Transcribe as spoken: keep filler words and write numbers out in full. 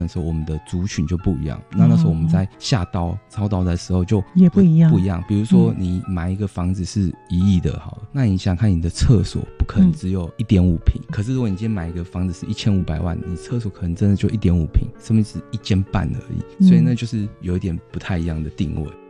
那时候我们的族群就不一样，那那时候我们在下刀操刀的时候就也不一样不一样。比如说你买一个房子是一亿的好了，那你想看你的厕所不可能只有 一点五平、嗯、可是如果你今天买一个房子是一千五百万，你厕所可能真的就 一点五平，甚至是一间半而已、嗯、所以那就是有一点不太一样的定位。